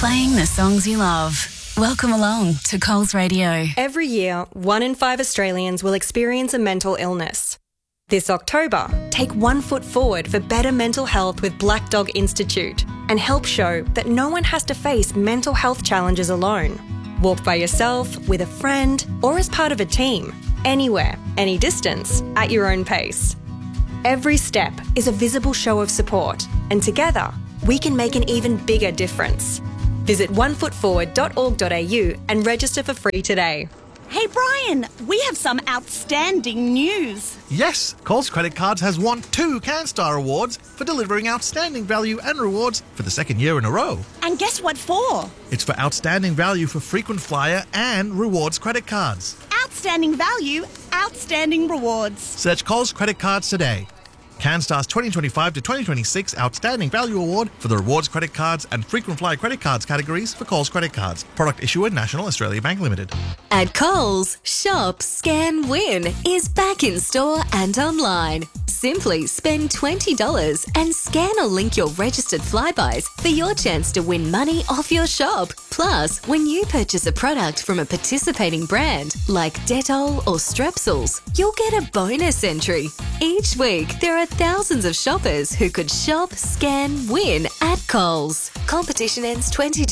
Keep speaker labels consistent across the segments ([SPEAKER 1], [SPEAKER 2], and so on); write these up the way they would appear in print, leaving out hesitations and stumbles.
[SPEAKER 1] playing the songs you love. Welcome along to Coles Radio.
[SPEAKER 2] Every year, 1 in 5 Australians will experience a mental illness. This October, take 1 foot forward for better mental health with Black Dog Institute and help show that no one has to face mental health challenges alone. Walk by yourself, with a friend, or as part of a team. Anywhere, any distance, at your own pace. Every step is a visible show of support, and together, we can make an even bigger difference. Visit onefootforward.org.au and register for free today.
[SPEAKER 3] Hey Brian, we have some outstanding news.
[SPEAKER 4] Yes, Coles Credit Cards has won 2 CanStar Awards for delivering outstanding value and rewards for the 2nd year in a row.
[SPEAKER 3] And guess what for?
[SPEAKER 4] It's for outstanding value for frequent flyer and rewards credit cards.
[SPEAKER 3] Outstanding value, outstanding rewards.
[SPEAKER 4] Search Coles Credit Cards today. CanStar's 2025 to 2026 Outstanding Value Award for the rewards credit cards and frequent flyer credit cards categories for Coles Credit Cards. Product issuer National Australia Bank Limited.
[SPEAKER 5] At Coles, Shop, Scan, Win is back in store and online. Simply spend $20 and scan or link your registered Flybuys for your chance to win money off your shop. Plus, when you purchase a product from a participating brand like Dettol or Strepsils, you'll get a bonus entry. Each week, there are thousands of shoppers who could shop, scan, win at Coles. Competition ends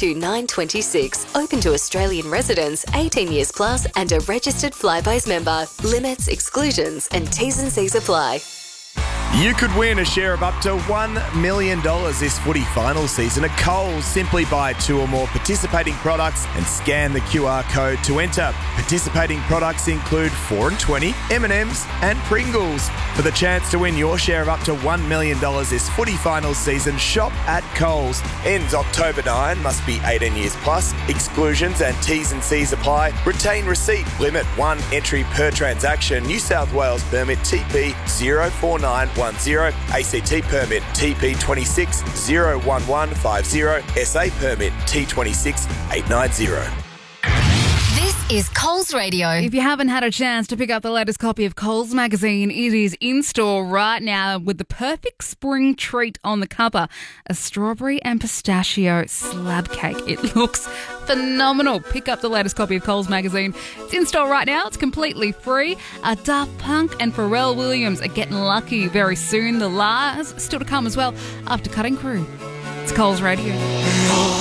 [SPEAKER 5] 22/9/26. Open to Australian residents 18 years plus and a registered Flybuys member. Limits, exclusions and T's and C's apply.
[SPEAKER 6] You could win a share of up to $1 million this footy final season at Coles. Simply buy 2 or more participating products and scan the QR code to enter. Participating products include 4 and 20, M&M's and Pringles. For the chance to win your share of up to $1 million this footy final season, shop at Coles. Ends October 9, must be 18 years plus. Exclusions and T's and C's apply. Retain receipt. Limit 1 entry per transaction. New South Wales permit TP 04910. ACT permit TP 2601150. SA permit T26 890.
[SPEAKER 5] This is Coles Radio.
[SPEAKER 7] If you haven't had a chance to pick up the latest copy of Coles magazine, it is in store right now with the perfect spring treat on the cover, a strawberry and pistachio slab cake. It looks phenomenal. Pick up the latest copy of Coles magazine. It's in store right now. It's completely free. Daft Punk and Pharrell Williams are getting lucky very soon. The Lars still to come as well after Cutting Crew. It's Coles Radio.